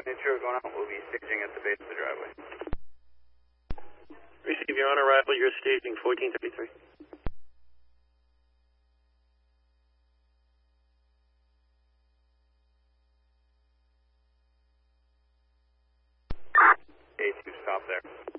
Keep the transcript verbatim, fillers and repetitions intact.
True, going out. We'll be staging at the base of the driveway. Receive, you're on arrival. You're staging fourteen thirty-three. A two, stop there.